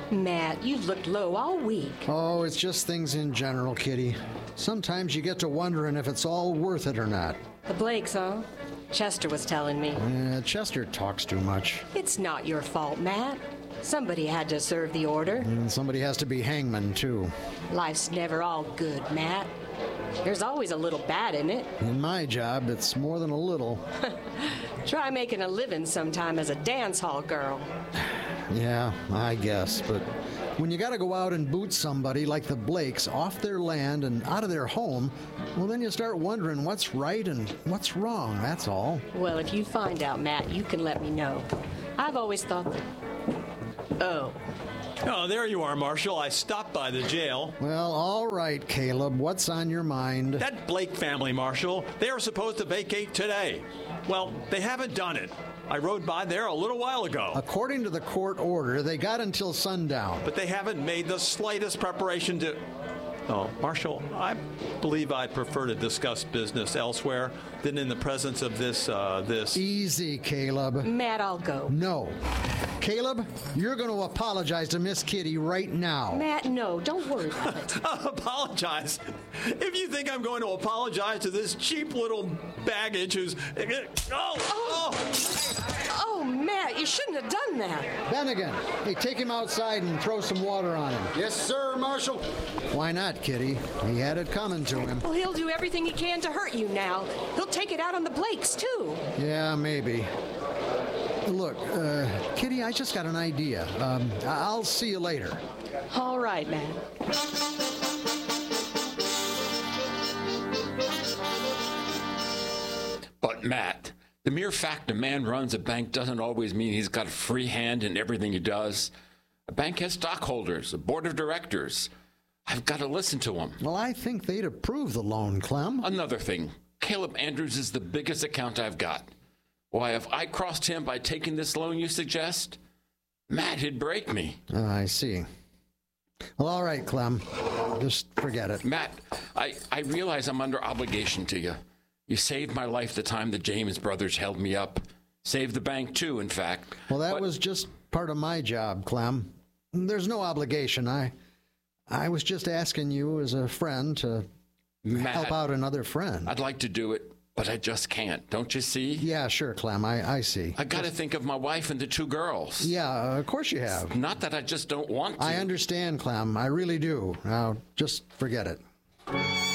Matt, you've looked low all week. Oh, it's just things in general, Kitty. Sometimes you get to wondering if it's all worth it or not. The Blakes, huh? Chester was telling me. Chester talks too much. It's not your fault, Matt. Somebody had to serve the order. And somebody has to be hangman, too. Life's never all good, Matt. There's always a little bad in it. In my job, it's more than a little. Try making a living sometime as a dance hall girl. Yeah, I guess, but when you gotta go out and boot somebody like the Blakes off their land and out of their home, well, then you start wondering what's right and what's wrong, that's all. Well, if you find out, Matt, you can let me know. I've always thought that... Oh, there you are, Marshal. I stopped by the jail. Well, all right, Caleb. What's on your mind? That Blake family, Marshal, they are supposed to vacate today. Well, they haven't done it. I rode by there a little while ago. According to the court order, they got until sundown. But they haven't made the slightest preparation to... Oh, Marshal, I believe I'd prefer to discuss business elsewhere than in the presence of this. Easy, Caleb. Matt, I'll go. No. Caleb, you're going to apologize to Miss Kitty right now. Matt, no, don't worry about it. Apologize? If you think I'm going to apologize to this cheap little baggage who's... Oh, Matt, you shouldn't have done that. Bennigan, hey, take him outside and throw some water on him. Yes, sir, Marshal. Why not, Kitty? He had it coming to him. Well, he'll do everything he can to hurt you now. He'll take it out on the Blakes, too. Yeah, maybe. Look, Kitty, I just got an idea. I'll see you later. All right, Matt. But, Matt, the mere fact a man runs a bank doesn't always mean he's got a free hand in everything he does. A bank has stockholders, a board of directors. I've got to listen to them. Well, I think they'd approve the loan, Clem. Another thing, Caleb Andrews is the biggest account I've got. Why, if I crossed him by taking this loan you suggest, Matt, he'd break me. I see. Well, all right, Clem. Just forget it. Matt, I realize I'm under obligation to you. You saved my life the time the James brothers held me up. Saved the bank, too, in fact. Well, that was just part of my job, Clem. There's no obligation. I was just asking you as a friend to help out another friend. I'd like to do it, but I just can't. Don't you see? Yeah, sure, Clem. I see. I got to think of my wife and the two girls. Yeah, of course you have. Not that I just don't want to. I understand, Clem. I really do. Now, just forget it.